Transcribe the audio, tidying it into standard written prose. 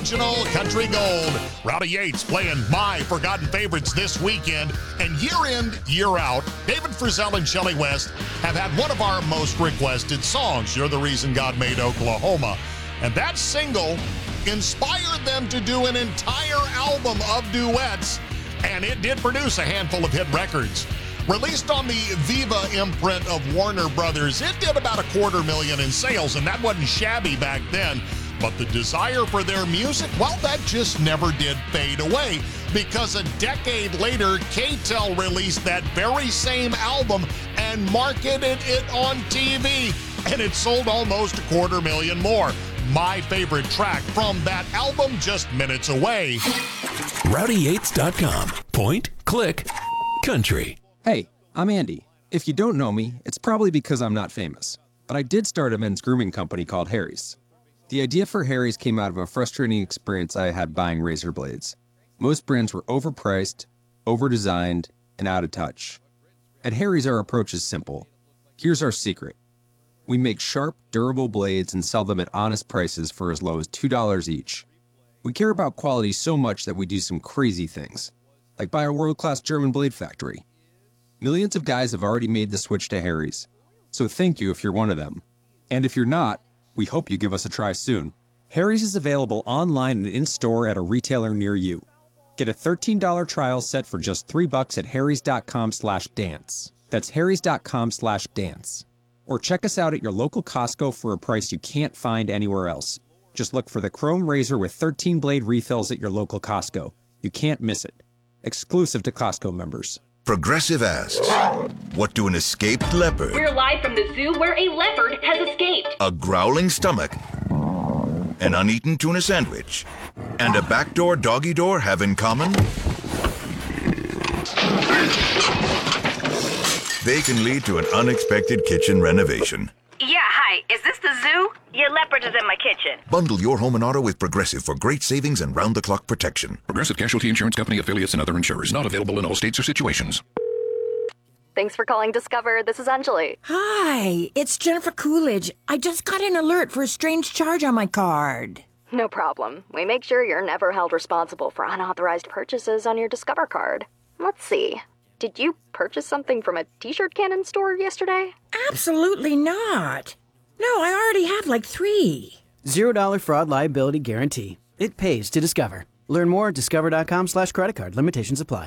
original country gold. Rowdy Yates playing my forgotten favorites this weekend. And year in, year out, David Frizzell and Shelley West have had one of our most requested songs, You're the Reason God Made Oklahoma. And that single inspired them to do an entire album of duets, and it did produce a handful of hit records. Released on the Viva imprint of Warner Brothers, it did about $250,000 in sales, and that wasn't shabby back then. But the desire for their music, well, that just never did fade away, because a decade later, K-tel released that very same album and marketed it on TV, and it sold almost $250,000 more. My favorite track from that album, just minutes away. RowdyYates.com. Point, click, country. Hey, I'm Andy. If you don't know me, it's probably because I'm not famous. But I did start a men's grooming company called Harry's. The idea for Harry's came out of a frustrating experience I had buying razor blades. Most brands were overpriced, overdesigned, and out of touch. At Harry's, our approach is simple. Here's our secret. We make sharp, durable blades and sell them at honest prices for as low as $2 each. We care about quality so much that we do some crazy things, like buy a world-class German blade factory. Millions of guys have already made the switch to Harry's, so thank you if you're one of them. And if you're not, we hope you give us a try soon. Harry's is available online and in-store at a retailer near you. Get a $13 trial set for just $3 at harrys.com/dance. That's harrys.com/dance. Or check us out at your local Costco for a price you can't find anywhere else. Just look for the Chrome Razor with 13 blade refills at your local Costco. You can't miss it. Exclusive to Costco members. Progressive asks, what do an escaped leopard, We're live from the zoo where a leopard has escaped. a growling stomach, an uneaten tuna sandwich, and a backdoor doggy door have in common? They can lead to an unexpected kitchen renovation. Yeah, hi. Is this the zoo? Your leopard is in my kitchen. Bundle your home and auto with Progressive for great savings and round-the-clock protection. Progressive Casualty Insurance Company affiliates and other insurers. Not available in all states or situations. Thanks for calling Discover. This is Anjali. Hi, it's Jennifer Coolidge. I just got an alert for a strange charge on my card. No problem. We make sure you're never held responsible for unauthorized purchases on your Discover card. Let's see. Did you purchase something from a t-shirt cannon store yesterday? Absolutely not. No, I already have like 3. $0 fraud liability guarantee. It pays to Discover. Learn more at discover.com/credit card. Limitations apply.